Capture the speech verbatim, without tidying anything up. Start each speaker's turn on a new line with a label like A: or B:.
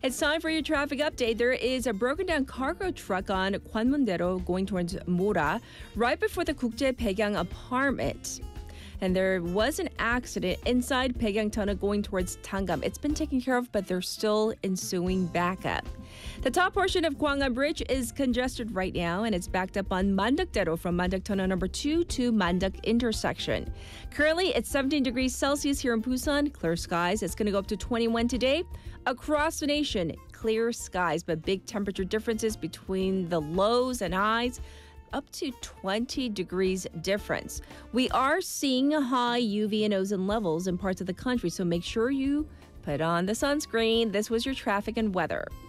A: It's time for your traffic update. There is a broken down cargo truck on Gwanmun-dero going towards Mora right before the Gukjae Baegang apartment. And there was an accident inside Baegang Tunnel going towards Tangam. It's been taken care of, but there's still ensuing backup. The top portion of Gwangan Bridge is congested right now, and it's backed up on Mandeok-dero from Mandeok Tunnel number two to Mandeok intersection. Currently, it's seventeen degrees Celsius here in Busan. Clear skies. It's going to go up to twenty-one today. Across the nation, clear skies, but big temperature differences between the lows and highs. Up to twenty degrees difference. We are seeing high U V and ozone levels in parts of the country, so make sure you put on the sunscreen. This was your traffic and weather.